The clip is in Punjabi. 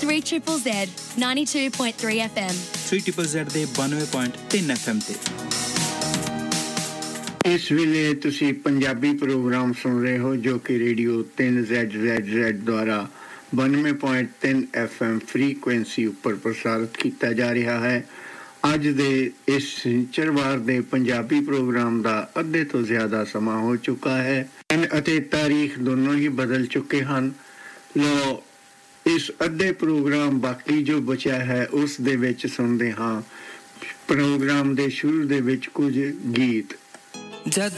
3ZZZ 92.3 FM 3ZZZ ਦੇ 92.3 FM ਤੇ ਇਸ ਵੇਲੇ ਤੁਸੀਂ ਪੰਜਾਬੀ ਪ੍ਰੋਗਰਾਮ ਸੁਣ ਰਹੇ ਹੋ ਜੋ ਕਿ ਰੇਡੀਓ 3ZZZ ਦੁਆਰਾ 92.3 FM ਫ੍ਰੀਕੁਐਂਸੀ ਉੱਪਰ ਪ੍ਰਸਾਰਿਤ ਕੀਤਾ ਜਾ ਰਿਹਾ ਹੈ। ਅੱਜ ਦੇ ਇਸ ਸ਼ਨੀਚਰਵਾਰ ਦੇ ਪੰਜਾਬੀ ਪ੍ਰੋਗਰਾਮ ਦਾ ਅੱਧੇ ਤੋਂ ਜ਼ਿਆਦਾ ਸਮਾਂ ਹੋ ਚੁੱਕਾ ਹੈ ਅਤੇ ਤਾਰੀਖ ਦੋਨੋਂ ਹੀ ਬਦਲ ਚੁੱਕੇ ਹਨ। ਲੋ ਇਸ ਅੱਧੇ ਪ੍ਰੋਗਰਾਮ ਬਾਕੀ ਜੋ ਬਚਿਆ ਹੈ ਉਸ ਦੇ ਵਿੱਚ ਸੁਣਦੇ ਹਾਂ ਪ੍ਰੋਗਰਾਮ ਦੇ ਸ਼ੁਰੂ ਦੇ ਵਿੱਚ ਕੁਝ ਗੀਤ।